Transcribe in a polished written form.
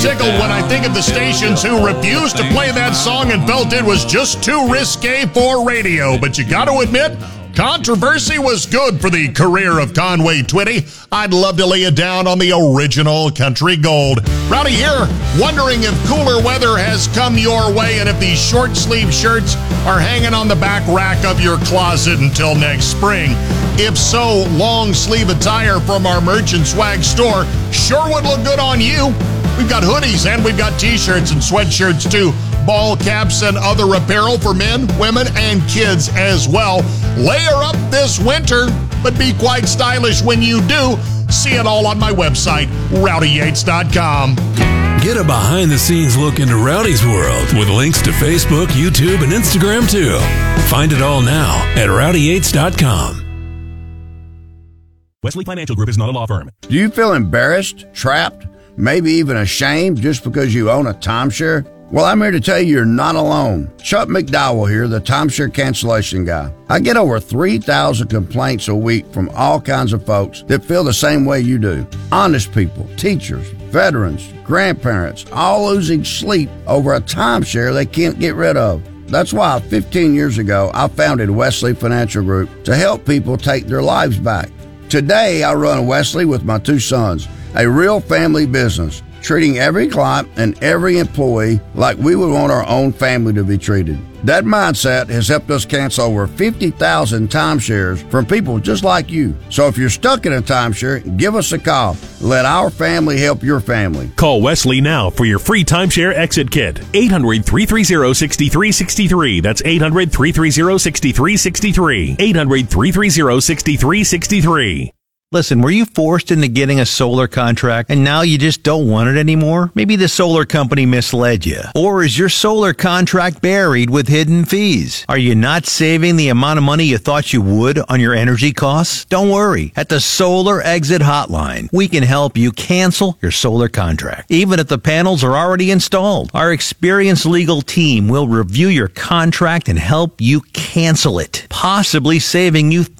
tickled when I think of the stations who refused to play that song and felt it was just too risque for radio. But you got to admit, controversy was good for the career of Conway Twitty. I'd love to lay it down on the original Country Gold. Rowdy here, wondering if cooler weather has come your way and if these short sleeve shirts are hanging on the back rack of your closet until next spring. If so, long sleeve attire from our Merchant Swag store sure would look good on you. We've got hoodies and we've got t-shirts and sweatshirts too. Ball caps and other apparel for men, women, and kids as well. Layer up this winter, but be quite stylish when you do. See it all on my website, rowdyyates.com. Get a behind-the-scenes look into Rowdy's world with links to Facebook, YouTube, and Instagram too. Find it all now at rowdyyates.com. Wesley Financial Group is not a law firm. Do you feel embarrassed, trapped, maybe even ashamed just because you own a timeshare? Well, I'm here to tell you you're not alone. Chuck McDowell here, the timeshare cancellation guy. I get over 3,000 complaints a week from all kinds of folks that feel the same way you do. Honest people, teachers, veterans, grandparents, all losing sleep over a timeshare they can't get rid of. That's why 15 years ago, I founded Wesley Financial Group to help people take their lives back. Today, I run Wesley with my two sons, a real family business, treating every client and every employee like we would want our own family to be treated. That mindset has helped us cancel over 50,000 timeshares from people just like you. So if you're stuck in a timeshare, give us a call. Let our family help your family. Call Wesley now for your free timeshare exit kit. 800-330-6363. That's 800-330-6363. 800-330-6363. Listen, were you forced into getting a solar contract and now you just don't want it anymore? Maybe the solar company misled you. Or is your solar contract buried with hidden fees? Are you not saving the amount of money you thought you would on your energy costs? Don't worry. At the Solar Exit Hotline, we can help you cancel your solar contract, even if the panels are already installed. Our experienced legal team will review your contract and help you cancel it, possibly saving you